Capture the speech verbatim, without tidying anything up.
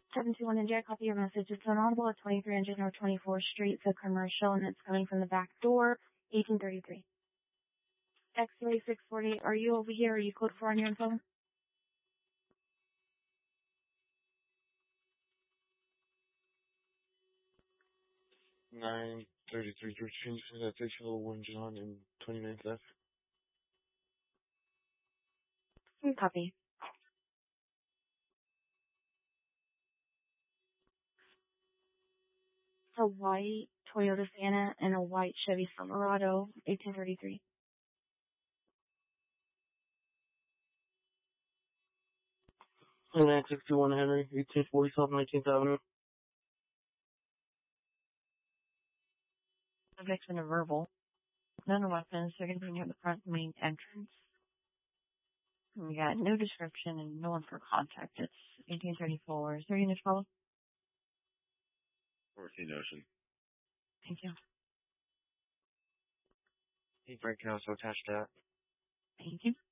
seven two one N J, I copy your message. It's inaudible at twenty-three hundred North twenty-fourth Street, so commercial, and it's coming from the back door, eighteen thirty-three. X-ray six forty-eight, are you over here? Are you code four on your phone? nine thirty-three George Street, that's H L one John and twenty-ninth F. Copy. A white Toyota Sienna and a white Chevy Silverado, eighteen thirty-three. nine sixty-one Henry, eighteen forty South nineteenth Avenue. Subject's in a verbal. None of weapons. They're going to be near the front main entrance. We got no description and no one for contact. It's eighteen thirty-four. Is there any trouble? fourteen Ocean. Thank you. Hey, Frank, can I also attach that? Thank you.